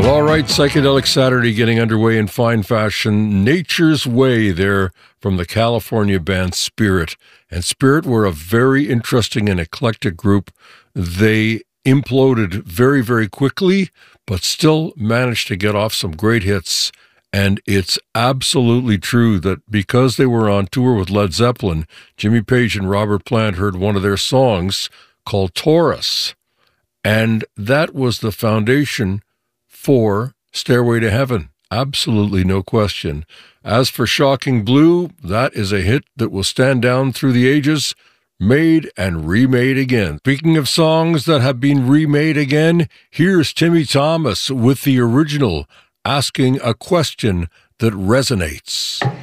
Well, all right, Psychedelic Saturday getting underway in fine fashion. Nature's Way there from the California band Spirit. And Spirit were a very interesting and eclectic group. They imploded very, very quickly, but still managed to get off some great hits. And it's absolutely true that because they were on tour with Led Zeppelin, Jimmy Page and Robert Plant heard one of their songs called Taurus. And that was the foundation for Stairway to Heaven. Absolutely no question. As for Shocking Blue, that is a hit that will stand down through the ages, made and remade again. Speaking of songs that have been remade again, here's Timmy Thomas with the original, asking a question that resonates.